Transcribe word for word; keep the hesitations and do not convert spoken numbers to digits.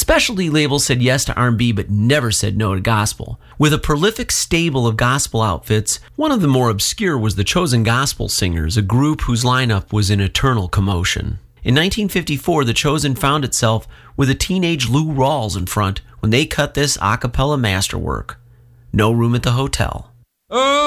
specialty labels said yes to R and B but never said no to gospel. With a prolific stable of gospel outfits, one of the more obscure was the Chosen Gospel Singers, a group whose lineup was in eternal commotion. In nineteen fifty-four, the Chosen found itself with a teenage Lou Rawls in front when they cut this a cappella masterwork, No Room at the Hotel. Oh!